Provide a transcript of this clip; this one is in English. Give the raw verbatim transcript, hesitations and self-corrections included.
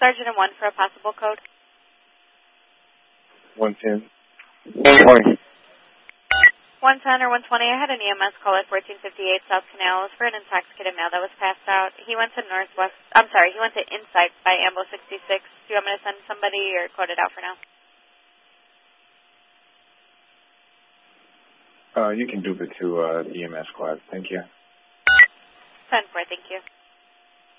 Sergeant and one for a possible code. one ten. one twenty. one ten or one twenty, I had an E M S call at fourteen fifty-eight South Canal. It was for an intoxicated male that was passed out. He went to Northwest, I'm sorry, he went to Insight by Ambo sixty-six. Do you want me to send somebody or code it out for now? Uh, you can do it to uh, the E M S squad. Thank you. ten four, thank you.